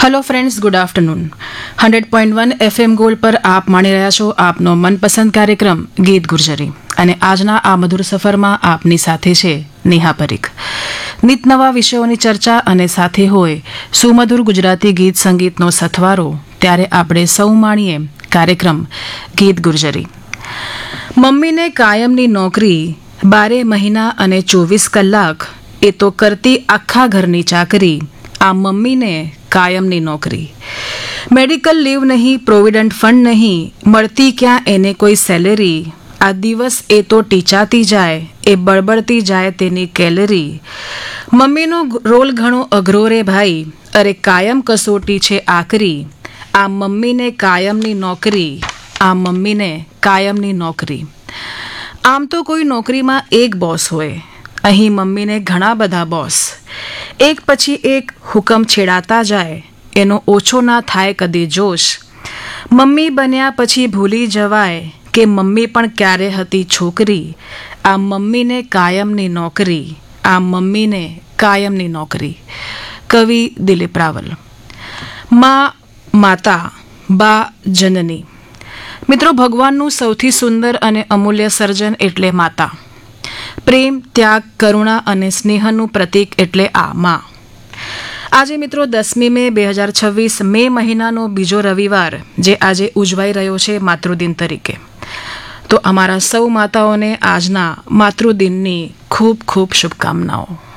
Hello friends, good afternoon. 100.1 FM gold પર આપ માણી રહ્યા છો આપનો મનપસંદ કાર્યક્રમ ગીત ગુર્જરી અને આજના આ મધુર સફરમાં આપની સાથે છે નેહા પરીખ। નિત નવા વિષયોની ચર્ચા અને સાથે હોય સુમધુર ગુજરાતી ગીત સંગીતનો સથવારો, ત્યારે આપણે સૌ માણીએ કાર્યક્રમ ગીત ગુર્જરી। મમ્મીને કાયમની નોકરી, 12 મહિના અને 24 કલાક, એ તો કરતી આખા ઘરની ચાકરી, આ મમ્મીને કાયમની નોકરી। મેડિકલ લીવ નહીં, પ્રોવિડન્ટ ફંડ નહીં, મળતી ક્યાં એને કોઈ સેલેરી, આ દિવસ એ તો ટીચાતી જાય, એ બળબળતી જાય તેની કેલરી। મમ્મીનો રોલ ઘણો અઘરો રે ભાઈ, અરે કાયમ કસોટી છે આકરી, આ મમ્મીને કાયમની નોકરી, આ મમ્મીને કાયમની નોકરી। આમ તો કોઈ નોકરીમાં એક બોસ હોય, અહીં મમ્મીને ઘણા બધા બોસ, એક પછી એક હુકમ છેડાતા જાય, એનો ઓછો ના થાય કદી જોશ। મમ્મી બન્યા પછી ભૂલી જવાય કે મમ્મી પણ ક્યારે હતી છોકરી, આ મમ્મીને કાયમની નોકરી, આ મમ્મીને કાયમની નોકરી। કવિ દિલીપ રાવલ। માં માતા, બા જનની। મિત્રો, ભગવાનનું સૌથી સુંદર અને અમૂલ્ય સર્જન એટલે માતા। પ્રેમ, ત્યાગ, કરુણા અને સ્નેહનું પ્રતીક એટલે આ માં। આજે મિત્રો 10મી મે 2026, મે મહિનાનો બીજો રવિવાર, જે આજે ઉજવાઈ રહ્યો છે માતૃદિન તરીકે। તો અમારા સૌ માતાઓને આજના માતૃદિનની ખૂબ ખૂબ શુભકામનાઓ।